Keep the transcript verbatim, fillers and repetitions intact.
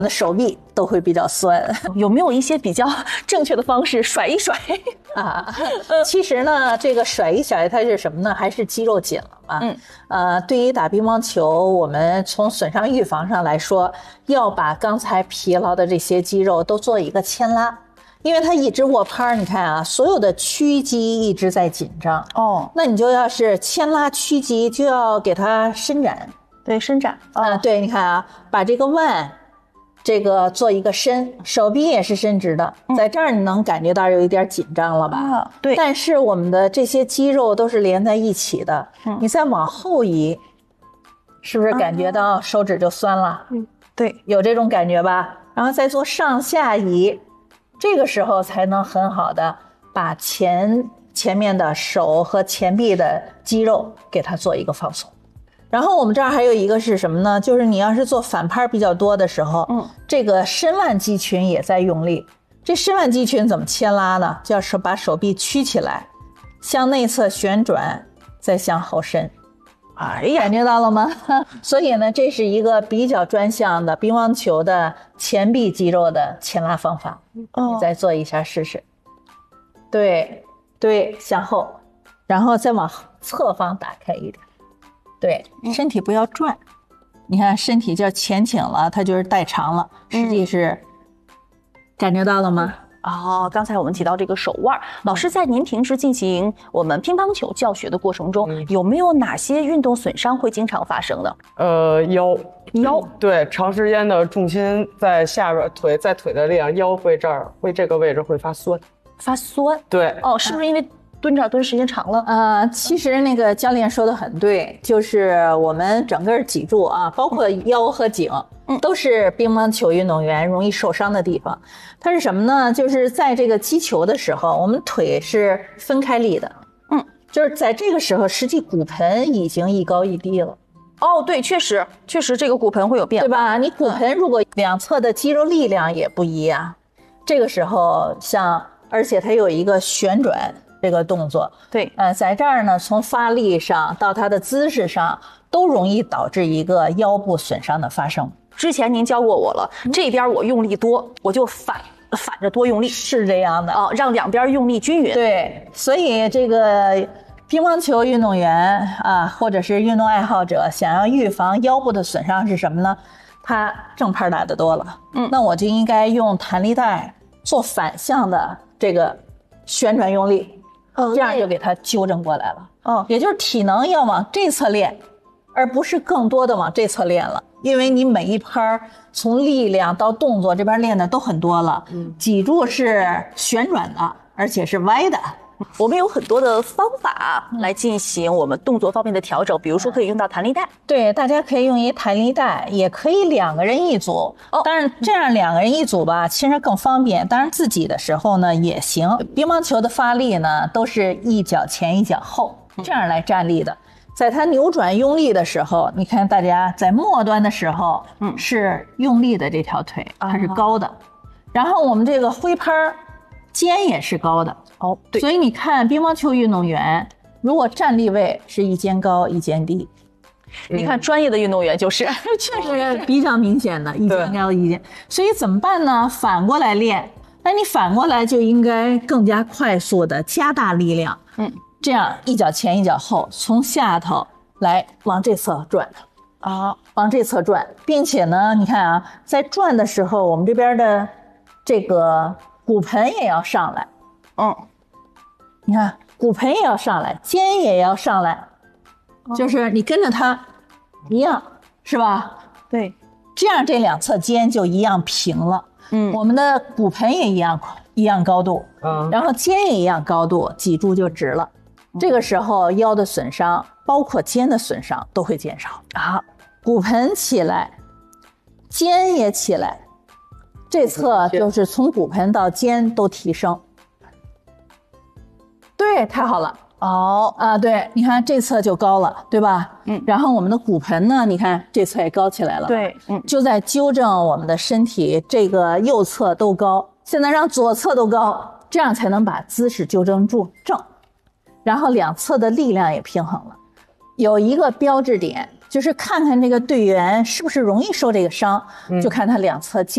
的手臂都会比较酸。 有没有一些比较正确的方式甩一甩啊？其实呢，这个甩一甩它是什么呢？还是肌肉紧了嘛？嗯，呃，对于打乒乓球，我们从损伤预防上来说，要把刚才疲劳的这些肌肉都做一个牵拉，因为它一直握拍，你看啊，所有的屈肌一直在紧张哦，那你就要是牵拉屈肌，就要给它伸展。 对，伸展啊、 呃，对，你看啊，把这个腕，这个做一个伸，手臂也是伸直的，在这儿你能感觉到有一点紧张了吧？ 啊，对。 但是我们的这些肌肉都是连在一起的，嗯、你再往后移，是不是感觉到手指就酸了？ 嗯，对， 有这种感觉吧？然后再做上下移，这个时候才能很好的把前前面的手和前臂的肌肉给它做一个放松。然后我们这儿还有一个是什么呢？就是你要是做反拍比较多的时候，嗯，这个伸腕肌群也在用力。这伸腕肌群怎么牵拉呢？就是把手臂曲起来，向内侧旋转，再向后伸。哎呀，感觉到了吗？所以呢，这是一个比较专项的乒乓球的前臂肌肉的牵拉方法。哦，你再做一下试试。对对，向后，然后再往侧方打开一点。对，身体不要转，你看身体就前倾了，它就是带长了，实际是、嗯、感觉到了吗？ 哦，刚才我们提到这个手腕，老师在您平时进行我们乒乓球教学的过程中，嗯、有没有哪些运动损伤会经常发生的？ 呃，腰， 腰， 对，长时间的重心在下边，腿在腿的力量，腰会这儿，会这个位置会发酸， 发酸， 对， 哦，是不是因为？蹲着蹲时间长了， 呃，其实那个教练说的很对，就是我们整个脊柱啊，包括腰和颈，嗯，都是乒乓球运动员容易受伤的地方。它是什么呢？就是在这个击球的时候，我们腿是分开立的，嗯，就是在这个时候，实际骨盆已经一高一低了。 哦，对，确实，确实这个骨盆会有变化， 对吧？你骨盆如果两侧的肌肉力量也不一样，这个时候像，而且它有一个旋转。这个动作， 对， 呃，在这儿呢，从发力上到它的姿势上，都容易导致一个腰部损伤的发生。 之前您教过我了，这边我用力多，我就反反着多用力， 是这样的哦，让两边用力均匀。 对，所以这个乒乓球运动员啊，或者是运动爱好者，想要预防腰部的损伤是什么呢？他正拍打得多了，嗯，那我就应该用弹力带做反向的这个旋转用力。这样就给它纠正过来了。嗯，也就是体能要往这侧练，而不是更多的往这侧练了。因为你每一拍从力量到动作这边练的都很多了，嗯，脊柱是旋转的，而且是歪的。 我们有很多的方法来进行我们动作方面的调整，比如说可以用到弹力带。 对，大家可以用一弹力带，也可以两个人一组。哦，当然这样两个人一组吧，其实更方便。当然自己的时候呢也行。乒乓球的发力呢都是一脚前一脚后这样来站立的。在它扭转用力的时候，你看大家在末端的时候，嗯，是用力的这条腿它是高的，然后我们这个挥拍肩也是高的。哦，对，所以你看乒乓球运动员如果站立位是一肩高一肩低， 嗯、你看专业的运动员就是确实比较明显的一肩高一肩，所以怎么办呢？反过来练，那你反过来就应该更加快速的加大力量，嗯，这样一脚前一脚后，从下头来往这侧转啊，往这侧转，并且呢，你看啊，在转的时候，我们这边的这个骨盆也要上来，嗯。你看骨盆也要上来，肩也要上来，就是你跟着它一样，是吧？ 对， 这样这两侧肩就一样平了。嗯，我们的骨盆也一样一样高度，嗯，然后肩也一样高度，脊柱就直了。这个时候腰的损伤，包括肩的损伤都会减少啊。骨盆起来，肩也起来，这侧就是从骨盆到肩都提升。对，太好了。哦啊，对，你看这侧就高了，对吧？嗯，然后我们的骨盆呢，你看这侧也高起来了。 对， 嗯，就在纠正我们的身体，这个右侧都高，现在让左侧都高，这样才能把姿势纠正住正，然后两侧的力量也平衡了。有一个标志点，就是看看这个队员是不是容易受这个伤，嗯、就看他两侧